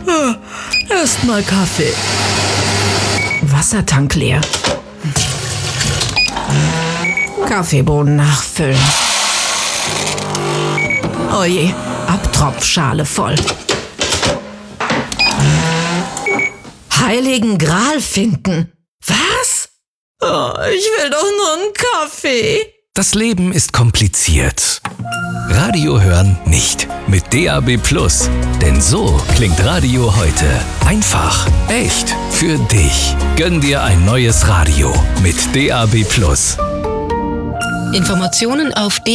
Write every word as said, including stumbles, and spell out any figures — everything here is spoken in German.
Erstmal Kaffee. Wassertank leer. Kaffeebohnen nachfüllen. Oje, Abtropfschale voll. Heiligen Gral finden. Was? Oh, ich will doch nur einen Kaffee. Das Leben ist kompliziert. Radio hören nicht. Mit D A B Plus. Denn so klingt Radio heute. Einfach, echt, für dich. Gönn dir ein neues Radio mit D A B Plus. Informationen auf